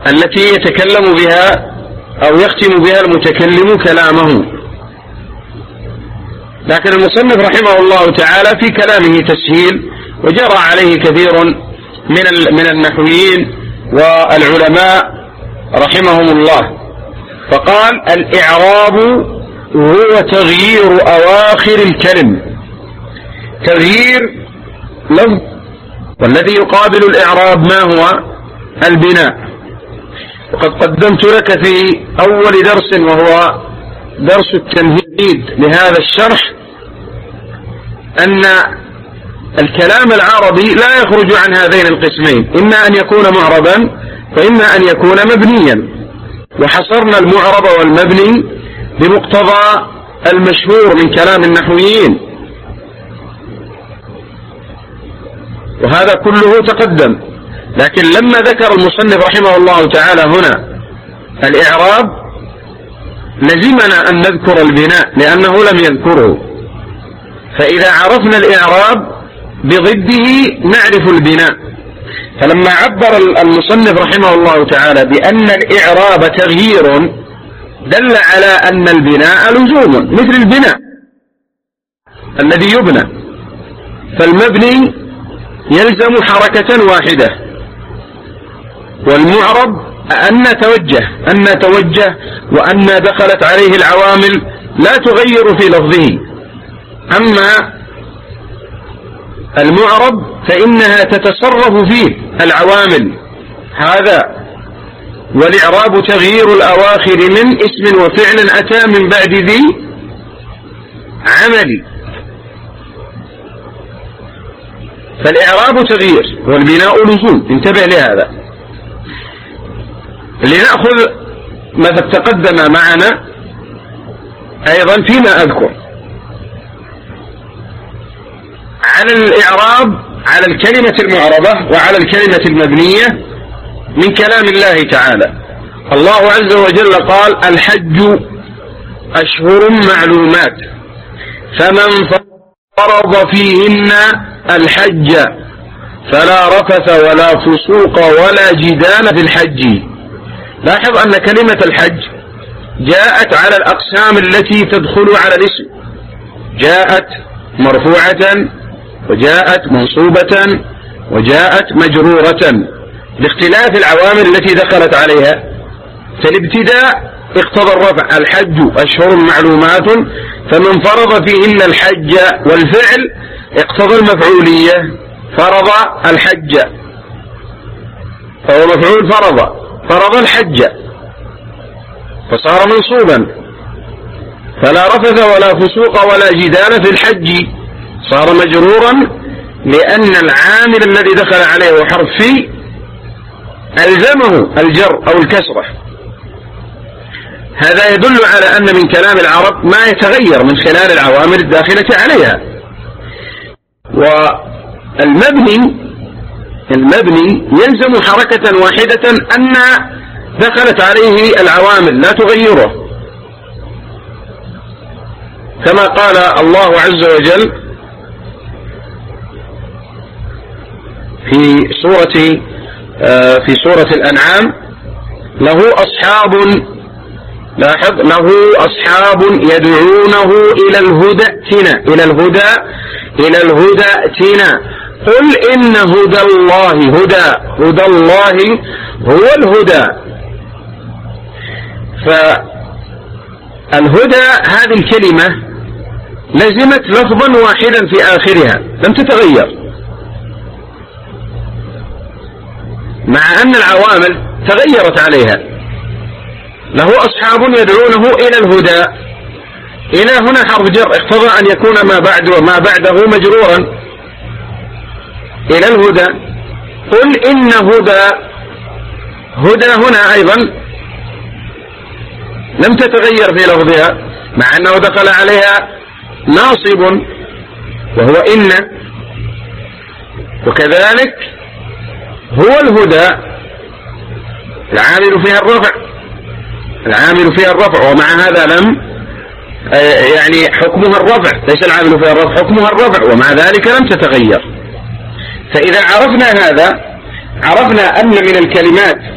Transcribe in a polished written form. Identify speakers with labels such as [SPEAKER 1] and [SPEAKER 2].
[SPEAKER 1] التي يتكلم بها أو يختم بها المتكلم كلامه. لكن المصنف رحمه الله تعالى في كلامه تسهيل، وجرى عليه كثير من النحويين والعلماء رحمهم الله، فقال: الإعراب هو تغيير أواخر الكلم، تغيير لفظ، والذي يقابل الإعراب ما هو؟ البناء. وقد قدمت لك في أول درس وهو درس التمهيد لهذا الشرح أن الكلام العربي لا يخرج عن هذين القسمين، إما أن يكون معربا وإما أن يكون مبنيا، وحصرنا المعرب والمبني بمقتضى المشهور من كلام النحويين، وهذا كله تقدم. لكن لما ذكر المصنف رحمه الله تعالى هنا الإعراب لزمنا أن نذكر البناء لأنه لم يذكره، فإذا عرفنا الإعراب بضده نعرف البناء. فلما عبر المصنف رحمه الله تعالى بأن الإعراب تغيير دل على أن البناء لزوم، مثل البناء الذي يبنى، فالمبني يلزم حركة واحدة، والمعرب أن توجه وأن دخلت عليه العوامل لا تغير في لفظه. أما المعرب فإنها تتصرف فيه العوامل، هذا. والإعراب تغيير الأواخر من اسم وفعل أتى من بعد ذي عمل، فالإعراب تغيير والبناء لزوم، انتبه لهذا. لنأخذ ما تقدم معنا أيضا فيما أذكر على الإعراب على الكلمة المعربة وعلى الكلمة المبنية من كلام الله تعالى. الله عز وجل قال: الحج أشهر معلومات، فمن فرض فيهن الحج فلا رفث ولا فسوق ولا جدال في الحج. لاحظ أن كلمة الحج جاءت على الأقسام التي تدخل على الاسم، جاءت مرفوعة وجاءت منصوبة وجاءت مجرورة لاختلاف العوامل التي دخلت عليها. فالابتداء اقتضى الرفع، الحج أشهر معلومات فمن فرض فيهن الحج، والفعل اقتضى المفعولية، فرض الحج، فهو مفعول فرض الحج فصار منصوبا. فلا رفث ولا فسوق ولا جدال في الحج صار مجرورا، لأن العامل الذي دخل عليه حرف في ألزمه الجر أو الكسرة. هذا يدل على أن من كلام العرب ما يتغير من خلال العوامل الداخلة عليها. والمبني يلزم حركة واحدة أن دخلت عليه العوامل لا تغيره، كما قال الله عز وجل في سورة الأنعام: له أصحاب، لاحظ، له أصحاب يدعونه إلى الهدى ائتنا قل إن هدى الله هو الهدى. فالهدى هذه الكلمة لزمت لفظا واحدا في آخرها لم تتغير، مع أن العوامل تغيرت عليها. له أصحاب يدعونه إلى الهدى، إلى هنا حرف جر اقتضى أن يكون ما بعده مجرورا، إلى الهدى. قل إن هدى هنا أيضا لم تتغير في لفظها، مع أنه دخل عليها ناصب وهو إن، وكذلك هو الهدى العامل فيها الرفع، ومع هذا لم يعني حكمها الرفع، ليس العامل فيها الرفع، حكمها الرفع، ومع ذلك لم تتغير. فإذا عرفنا هذا عرفنا أن من الكلمات